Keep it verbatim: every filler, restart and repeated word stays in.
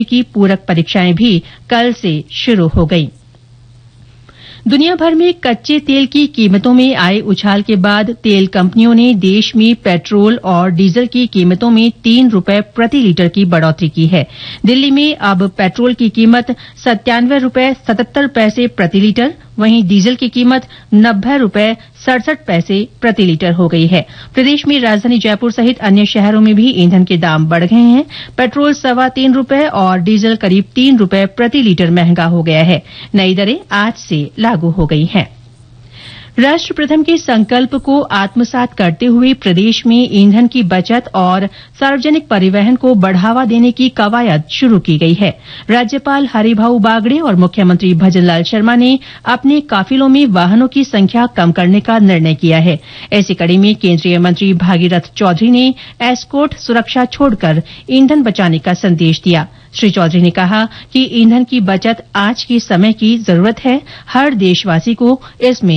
की पूरक परीक्षाएं भी कल से शुरू हो गई। दुनिया भर में कच्चे तेल की कीमतों में आए उछाल के बाद तेल कंपनियों ने देश में पेट्रोल और डीजल की कीमतों में तीन रुपए प्रति लीटर की बढ़ोतरी की है। दिल्ली में अब पेट्रोल की कीमत सत्तानवे रुपए सतहत्तर पैसे प्रति लीटर, वहीं डीजल की कीमत नब्बे रुपए सड़सठ पैसे प्रति लीटर हो गई है। प्रदेश में राजधानी जयपुर सहित अन्य शहरों में भी ईंधन के दाम बढ़ गए हैं। पेट्रोल सवा तीन रुपए और डीजल करीब तीन रुपए प्रति लीटर महंगा हो गया है। नई दरें आज से लागू हो गई हैं। राष्ट्र प्रथम के संकल्प को आत्मसात करते हुए प्रदेश में ईंधन की बचत और सार्वजनिक परिवहन को बढ़ावा देने की कवायद शुरू की गई है। राज्यपाल हरिभाऊ बागड़े और मुख्यमंत्री भजनलाल शर्मा ने अपने काफिलों में वाहनों की संख्या कम करने का निर्णय किया है। ऐसी कड़ी में केंद्रीय मंत्री भागीरथ चौधरी ने एस्कॉर्ट सुरक्षा छोड़कर ईंधन बचाने का संदेश दिया। श्री चौधरी ने कहा कि ईंधन की बचत आज के समय की जरूरत है। हर देशवासी को इसमें